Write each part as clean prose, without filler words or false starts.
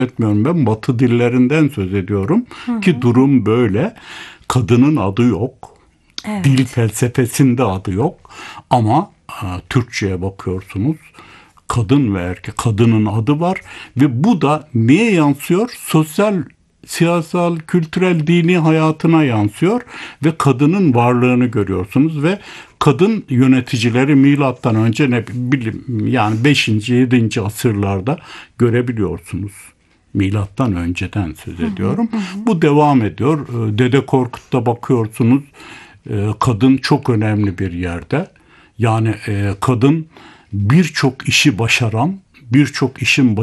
etmiyorum, ben Batı dillerinden söz ediyorum ki durum böyle. Kadının adı yok. Dil Evet. felsefesinde adı yok. Ama Türkçe'ye bakıyorsunuz. Kadın ve erkek, kadının adı var ve bu da neye yansıyor? Sosyal, siyasal, kültürel, dini hayatına yansıyor ve kadının varlığını görüyorsunuz ve kadın yöneticileri milattan önce ne bileyim yani 5. 7. asırlarda görebiliyorsunuz. Milattan önceden söz ediyorum. Bu devam ediyor. Dede Korkut'ta bakıyorsunuz. Kadın çok önemli bir yerde. Yani kadın birçok işi başaran, birçok işin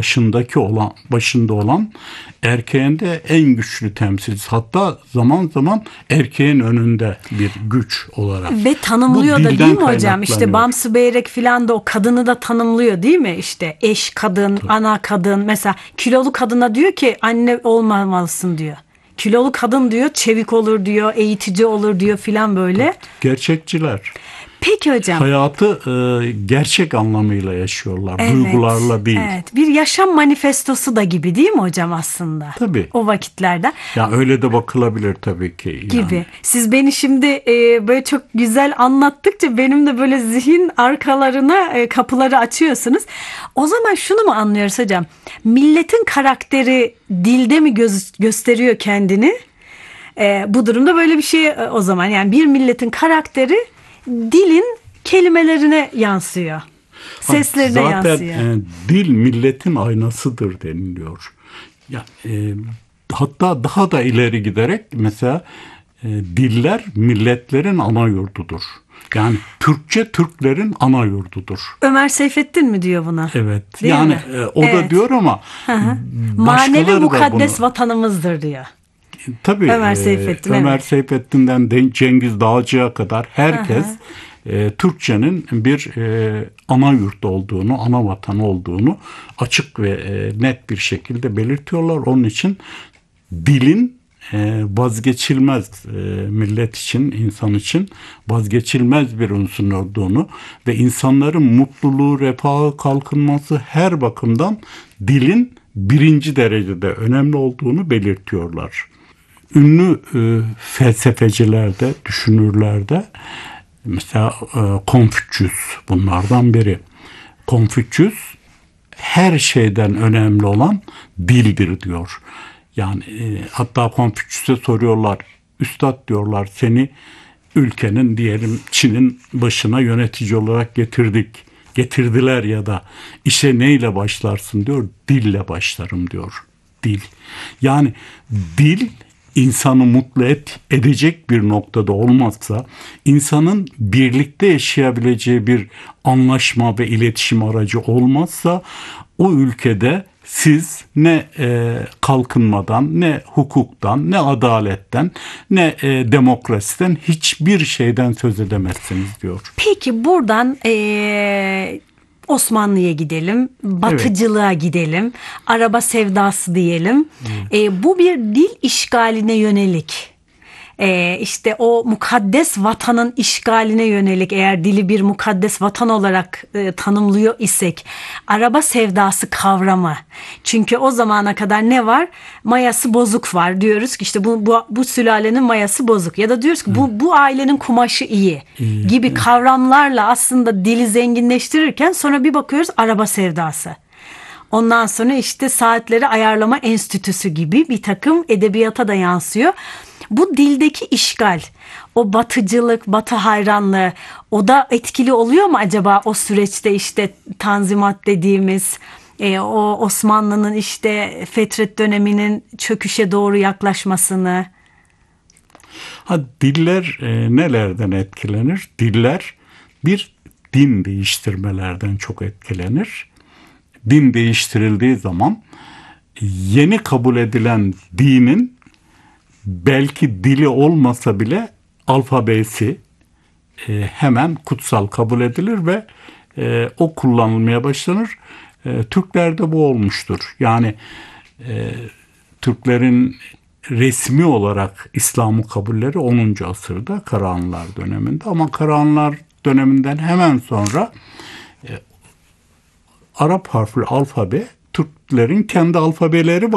başında olan erkeğin de en güçlü temsilcisi. Hatta zaman zaman erkeğin önünde bir güç olarak. Ve tanımlıyor Bu da değil dilden mi hocam? İşte kaynaklanıyor. Bamsı Beyrek filan da o kadını da tanımlıyor değil mi? İşte eş kadın, ana kadın. Mesela kilolu kadına diyor ki anne olmamalısın diyor. Kilolu kadın diyor çevik olur diyor, eğitici olur diyor filan böyle. Gerçekçiler. Peki hocam. Hayatı gerçek anlamıyla yaşıyorlar, Evet, duygularla değil. evet. Bir yaşam manifestosu da gibi değil mi hocam aslında? Tabii. O vakitlerden. Ya öyle de bakılabilir tabii ki. Yani. Gibi. Siz beni şimdi böyle çok güzel anlattıkça benim de böyle zihin arkalarına kapıları açıyorsunuz. O zaman şunu mu anlıyoruz hocam? Milletin karakteri dilde mi gösteriyor kendini? Bu durumda böyle bir şey o zaman. Yani bir milletin karakteri dilin kelimelerine yansıyor. Seslerine Zaten yansıyor. dil milletin aynasıdır deniliyor. Ya, hatta daha da ileri giderek mesela diller milletlerin ana yurdudur. Yani Türkçe Türklerin ana yurdudur. Ömer Seyfettin mi diyor buna? Evet. Değil yani mi? o da Evet. diyor ama Manevi başkaları da mukaddes bunu. vatanımızdır diyor. Tabii Ömer Seyfettin, Ömer evet. Seyfettin'den Cengiz Dağcı'ya kadar herkes Türkçenin bir ana yurt olduğunu, ana vatan olduğunu açık ve net bir şekilde belirtiyorlar. Onun için dilin vazgeçilmez millet için, insan için vazgeçilmez bir unsur olduğunu ve insanların mutluluğu, refahı, kalkınması her bakımdan dilin birinci derecede önemli olduğunu belirtiyorlar. Ünlü felsefecilerde, düşünürlerde mesela Konfüçyüs bunlardan biri. Konfüçyüs her şeyden önemli olan dildir diyor. Yani hatta Konfüçyüs'e soruyorlar, üstad diyorlar seni ülkenin diyelim Çin'in başına yönetici olarak getirdiler ya da işe neyle başlarsın diyor, dille başlarım diyor. Dil. Yani dil insanı mutlu edecek bir noktada olmazsa, insanın birlikte yaşayabileceği bir anlaşma ve iletişim aracı olmazsa o ülkede siz ne kalkınmadan, ne hukuktan, ne adaletten, ne demokrasiden hiçbir şeyden söz edemezsiniz diyor. Peki buradan Osmanlı'ya gidelim, batıcılığa gidelim, araba sevdası diyelim. Bu bir dil işgaline yönelik. İşte o mukaddes vatanın işgaline yönelik, eğer dili bir mukaddes vatan olarak tanımlıyor isek, araba sevdası kavramı. Çünkü o zamana kadar ne var? Mayası bozuk var. Diyoruz ki işte bu sülalenin mayası bozuk. Ya da diyoruz ki bu ailenin kumaşı iyi gibi kavramlarla aslında dili zenginleştirirken sonra bir bakıyoruz araba sevdası. Ondan sonra işte saatleri ayarlama enstitüsü gibi bir takım edebiyata da yansıyor. Bu dildeki işgal, o batıcılık, batı hayranlığı, o da etkili oluyor mu acaba o süreçte, işte Tanzimat dediğimiz, o Osmanlı'nın işte Fetret döneminin çöküşe doğru yaklaşmasını? Diller nelerden etkilenir? Diller bir din değiştirmelerden çok etkilenir. Din değiştirildiği zaman yeni kabul edilen dinin belki dili olmasa bile alfabesi hemen kutsal kabul edilir ve o kullanılmaya başlanır. Türklerde bu olmuştur. Yani Türklerin resmi olarak İslam'ı kabulleri 10. asırda Karahanlılar döneminde, ama Karahanlılar döneminden hemen sonra Arap harfli alfabe Türklerin kendi alfabeleri var.